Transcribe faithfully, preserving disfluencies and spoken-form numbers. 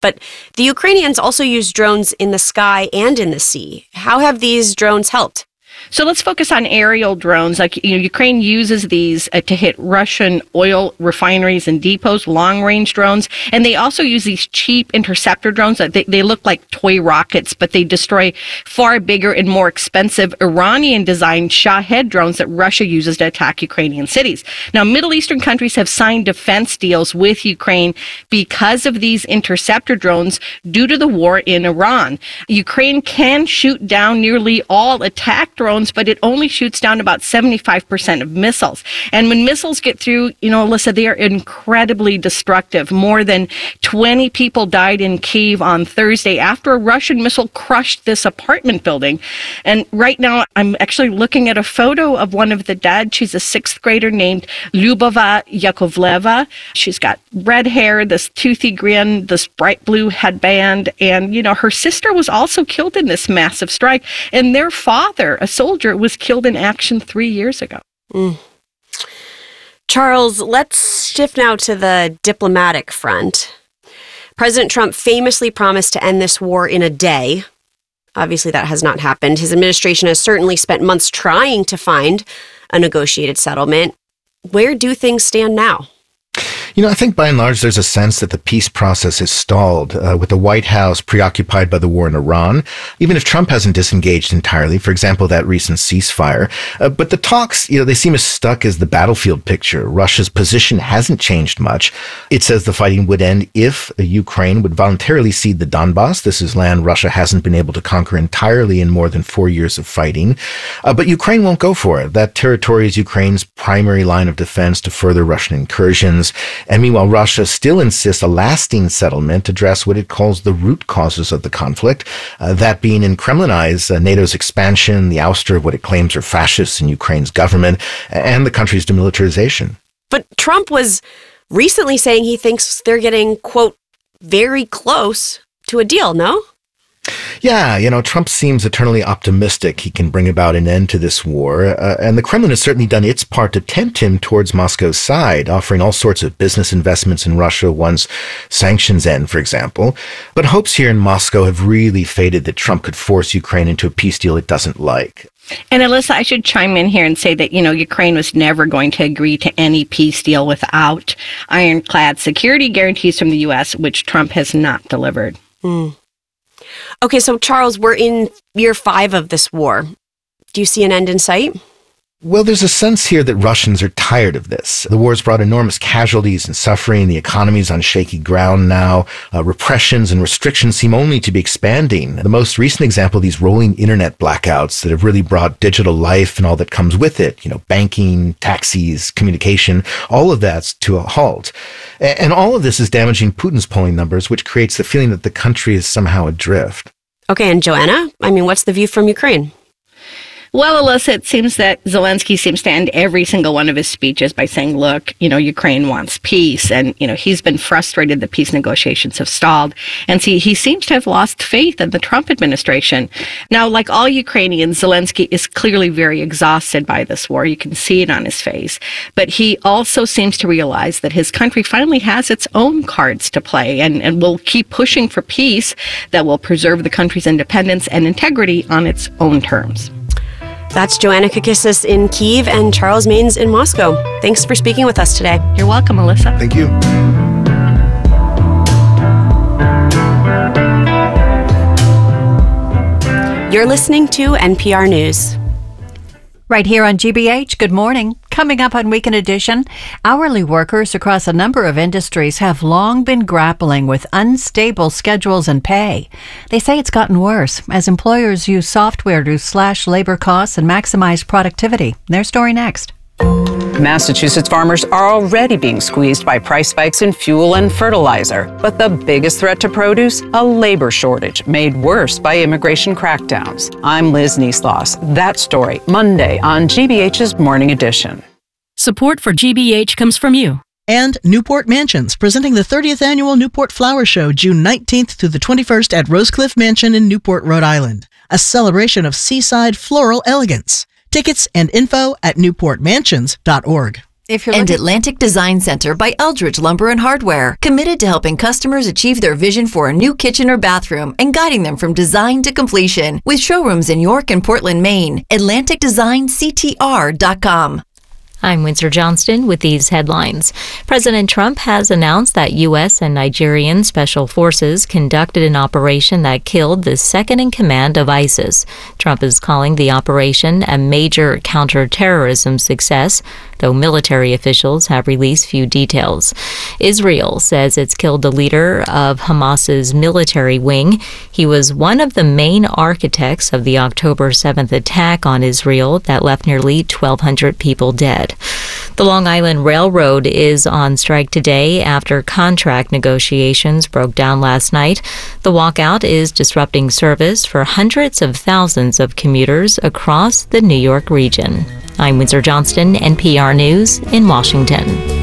But the Ukrainians also use drones in the sky and in the sea. How have these drones helped? So let's focus on aerial drones. Like, you know, Ukraine uses these uh, to hit Russian oil refineries and depots, long-range drones. And they also use these cheap interceptor drones. That they, they look like toy rockets, but they destroy far bigger and more expensive Iranian-designed Shahed drones that Russia uses to attack Ukrainian cities. Now, Middle Eastern countries have signed defense deals with Ukraine because of these interceptor drones due to the war in Iran. Ukraine can shoot down nearly all attack drones, but it only shoots down about seventy-five percent of missiles. And when missiles get through, you know, Alyssa, they are incredibly destructive. More than twenty people died in Kyiv on Thursday after a Russian missile crushed this apartment building. And right now, I'm actually looking at a photo of one of the dead. She's a sixth grader named Lyubova Yakovleva. She's got red hair, this toothy grin, this bright blue headband. And, you know, her sister was also killed in this massive strike. And their father, a soldier, was killed in action three years ago. Mm. Charles, let's shift now to the diplomatic front. President Trump famously promised to end this war in a day. Obviously, that has not happened. His administration has certainly spent months trying to find a negotiated settlement. Where do things stand now? You know, I think by and large, there's a sense that the peace process is stalled, uh, with the White House preoccupied by the war in Iran, even if Trump hasn't disengaged entirely, for example, that recent ceasefire. Uh, but the talks, you know, they seem as stuck as the battlefield picture. Russia's position hasn't changed much. It says the fighting would end if Ukraine would voluntarily cede the Donbass. This is land Russia hasn't been able to conquer entirely in more than four years of fighting. Uh, but Ukraine won't go for it. That territory is Ukraine's primary line of defense to further Russian incursions. And meanwhile, Russia still insists a lasting settlement address what it calls the root causes of the conflict, uh, that being in Kremlin eyes, uh, NATO's expansion, the ouster of what it claims are fascists in Ukraine's government, and the country's demilitarization. But Trump was recently saying he thinks they're getting, quote, very close to a deal, no? Yeah, you know, Trump seems eternally optimistic he can bring about an end to this war, uh, and the Kremlin has certainly done its part to tempt him towards Moscow's side, offering all sorts of business investments in Russia once sanctions end, for example. But hopes here in Moscow have really faded that Trump could force Ukraine into a peace deal it doesn't like. And Alyssa, I should chime in here and say that, you know, Ukraine was never going to agree to any peace deal without ironclad security guarantees from the U S, which Trump has not delivered. Mm. Okay, so Charles, we're in year five of this war. Do you see an end in sight? Well, there's a sense here that Russians are tired of this. The war's brought enormous casualties and suffering. The economy's on shaky ground now. Uh, repressions and restrictions seem only to be expanding. The most recent example, these rolling internet blackouts that have really brought digital life and all that comes with it, you know, banking, taxis, communication, all of that's to a halt. And all of this is damaging Putin's polling numbers, which creates the feeling that the country is somehow adrift. Okay, and Joanna, I mean, what's the view from Ukraine? Well, Alyssa, it seems that Zelensky seems to end every single one of his speeches by saying, look, you know, Ukraine wants peace. And, you know, he's been frustrated that peace negotiations have stalled. And see, he seems to have lost faith in the Trump administration. Now, like all Ukrainians, Zelensky is clearly very exhausted by this war. You can see it on his face. But he also seems to realize that his country finally has its own cards to play and, and will keep pushing for peace that will preserve the country's independence and integrity on its own terms. That's Joanna Kakissis in Kyiv and Charles Maynes in Moscow. Thanks for speaking with us today. You're welcome, Alyssa. Thank you. You're listening to N P R News. Right here on G B H, good morning. Coming up on Weekend Edition, hourly workers across a number of industries have long been grappling with unstable schedules and pay. They say it's gotten worse as employers use software to slash labor costs and maximize productivity. Their story next. Massachusetts farmers are already being squeezed by price spikes in fuel and fertilizer. But the biggest threat to produce? A labor shortage made worse by immigration crackdowns. I'm Liz Neesloss. That story, Monday on G B H's Morning Edition. Support for G B H comes from you. And Newport Mansions, presenting the thirtieth Annual Newport Flower Show, June nineteenth through the twenty-first at Rosecliff Mansion in Newport, Rhode Island. A celebration of seaside floral elegance. Tickets and info at newport mansions dot org. If you're And looking- Atlantic Design Center by Eldridge Lumber and Hardware, committed to helping customers achieve their vision for a new kitchen or bathroom and guiding them from design to completion. With showrooms in York and Portland, Maine. Atlantic Design C T R dot com. I'm Windsor Johnston with these headlines. President Trump has announced that U S and Nigerian special forces conducted an operation that killed the second-in-command of ISIS. Trump is calling the operation a major counterterrorism success, though military officials have released few details. Israel says it's killed the leader of Hamas's military wing. He was one of the main architects of the October seventh attack on Israel that left nearly twelve hundred people dead. The Long Island Railroad is on strike today after contract negotiations broke down last night. The walkout is disrupting service for hundreds of thousands of commuters across the New York region. I'm Windsor Johnston, N P R News in Washington.